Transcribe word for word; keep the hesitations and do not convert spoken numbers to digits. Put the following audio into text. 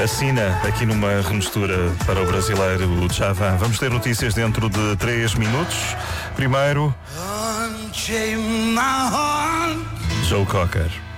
assina aqui numa remistura para o brasileiro o Djavan. Vamos ter notícias dentro de três minutos. Primeiro, Joe Cocker.